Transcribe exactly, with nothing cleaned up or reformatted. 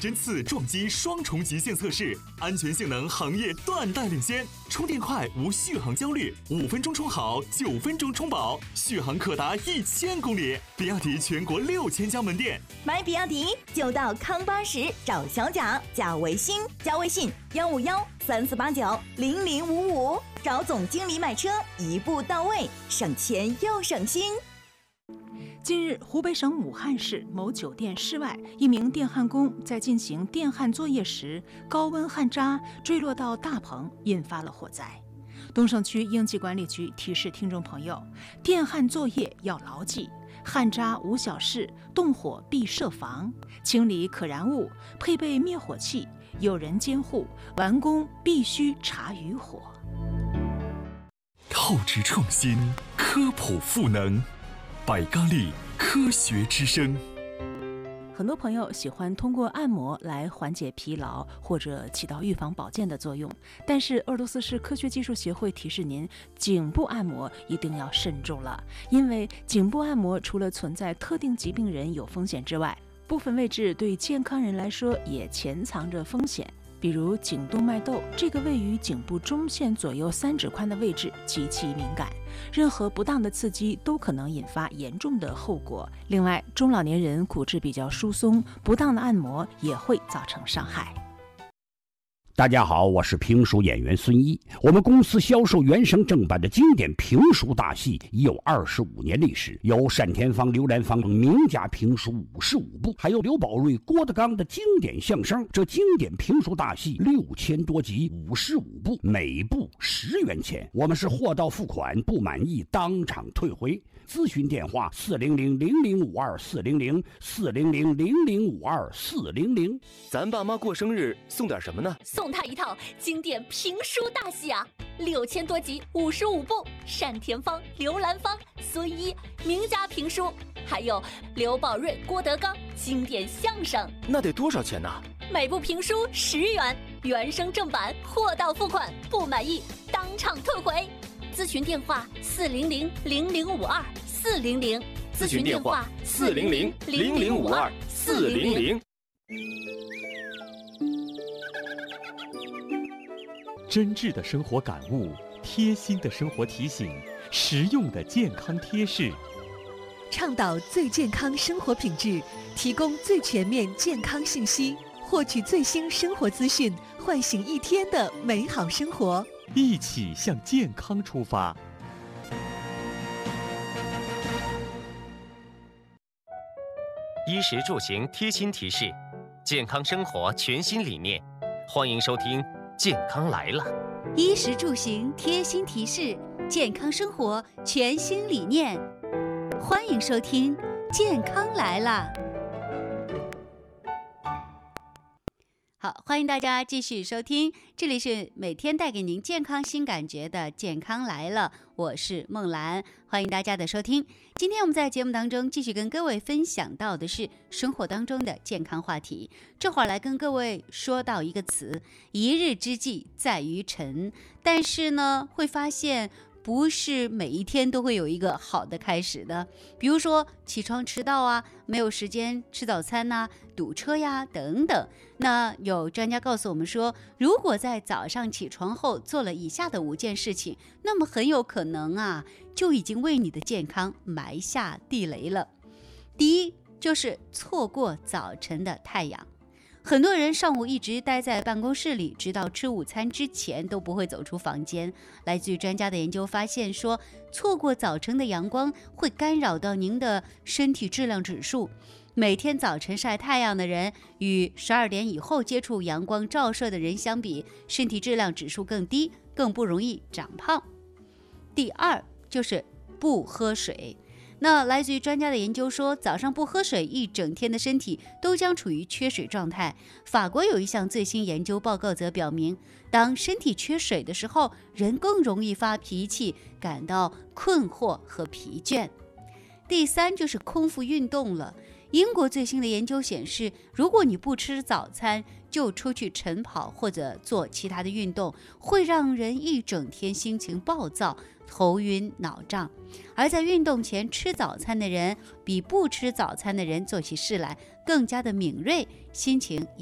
针刺撞击双重极限测试，安全性能行业断代领先，充电快无续航焦虑，五分钟充好，九分钟充饱，续航可达一千公里。比亚迪全国六千家门店， 买比亚迪就到康巴什找小贾，加微信，加微信幺五幺三四八九零零五五，找总经理买车，一步到位，省钱又省心。 近日，湖北省武汉市某酒店室外，一名电焊工在进行电焊作业时，高温焊渣坠落到大棚，引发了火灾。东胜区应急管理局提示听众朋友，电焊作业要牢记：焊渣无小事，动火必设防，清理可燃物，配备灭火器，有人监护，完工必须查余火。 透支创新，科普赋能，百咖力科学之声。 很多朋友喜欢通过按摩来缓解疲劳或者起到预防保健的作用，但是鄂尔多斯市科学技术协会提示您，颈部按摩一定要慎重了，因为颈部按摩除了存在特定疾病人有风险之外，部分位置对健康人来说也潜藏着风险。比如颈动脉窦，这个位于颈部中线左右三指宽的位置极其敏感，任何不当的刺激都可能引发严重的后果。另外，中老年人骨质比较疏松，不当的按摩也会造成伤害。 大家好，我是评书演员孙一。我们公司销售原声正版的经典评书大戏已有二十五年历史，有单田芳、刘兰芳等名家评书五十五部，还有刘宝瑞、郭德纲的经典相声。这经典评书大戏六千多集，五十五部，每部十元钱。我们是货到付款，不满意当场退回。咨询电话：四零零零零五二四零零四零零零零五二四零零。 咱爸妈过生日送点什么呢？ 送他一套经典评书大戏啊，六千多集，五十五部，单田芳、刘兰芳、孙一名家评书，还有刘宝瑞、郭德纲经典相声。 那得多少钱呢？ 每部评书十元，原声正版，货到付款，不满意当场退回。咨询电话：四零零零零五二四零零。 咨询电话：四零零零零五二四零零。 真挚的生活感悟，贴心的生活提醒，实用的健康贴士， 倡导最健康生活品质，提供最全面健康信息，获取最新生活资讯，唤醒一天的美好生活。 一起向健康出发。 衣食住行贴心提示，健康生活全新理念，欢迎收听健康来了。 衣食住行贴心提示，健康生活全新理念，欢迎收听健康来了。好，欢迎大家继续收听，这里是每天带给您健康新感觉的健康来了，我是梦兰，欢迎大家的收听。今天我们在节目当中继续跟各位分享到的是生活当中的健康话题，这会儿来跟各位说到一个词，一日之计在于晨，但是呢会发现不是每一天都会有一个好的开始的，比如说起床迟到啊，没有时间吃早餐呐、啊，堵车呀等等。那有专家告诉我们说，如果在早上起床后做了以下的五件事情，那么很有可能啊就已经为你的健康埋下地雷了。第一，就是错过早晨的太阳。很多人上午一直待在办公室里，直到吃午餐之前都不会走出房间。来自于专家的研究发现说，错过早晨的阳光会干扰到您的身体质量指数。每天早晨晒太阳的人与十二点以后接触阳光照射的人相比，身体质量指数更低，更不容易长胖。第二，就是不喝水。那来自于专家的研究说，早上不喝水，一整天的身体都将处于缺水状态。法国有一项最新研究报告则表明，当身体缺水的时候，人更容易发脾气，感到困惑和疲倦。第三，就是空腹运动了。英国最新的研究显示，如果你不吃早餐就出去晨跑或者做其他的运动，会让人一整天心情暴躁，头晕脑胀。而在运动前吃早餐的人，比不吃早餐的人做起事来更加的敏锐，心情